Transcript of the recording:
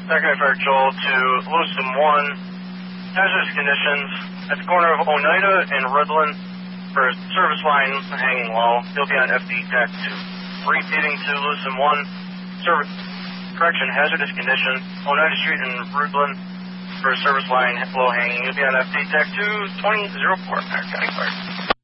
Second Fire Joel to Lewiston 1, hazardous conditions at the corner of Oneida and Redland for service line hanging low. He'll be on FD Tech 2. Repeating to Lewiston 1, hazardous condition, Oneida Street and Redland for service line low hanging. He'll be on FD Tech 2, 2004, County Fire.